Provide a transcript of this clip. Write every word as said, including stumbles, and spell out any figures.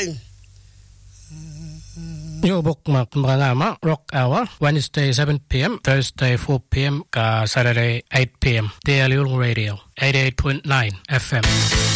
Yo bookmark mga Rock Hour, Wednesday seven p.m, Thursday four p.m, ka Saturday eight p.m. Daily Radio, eighty-eight point nine F M.